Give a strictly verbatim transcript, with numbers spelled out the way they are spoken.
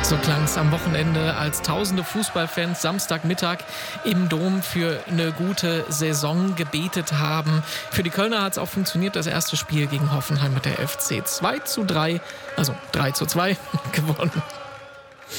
So klang es am Wochenende, als tausende Fußballfans Samstagmittag im Dom für eine gute Saison gebetet haben. Für die Kölner hat es auch funktioniert. Das erste Spiel gegen Hoffenheim hat der F C zwei zu drei, also drei zu zwei gewonnen.